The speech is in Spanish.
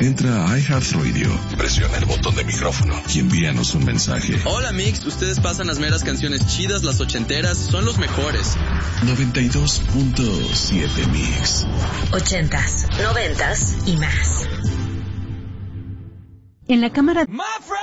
Entra a iHeartRadio, presiona el botón de micrófono y envíanos un mensaje. Hola Mix, ustedes pasan las meras canciones chidas, las ochenteras, son los mejores. 92.7 Mix. 80s, 90s y más. En la cámara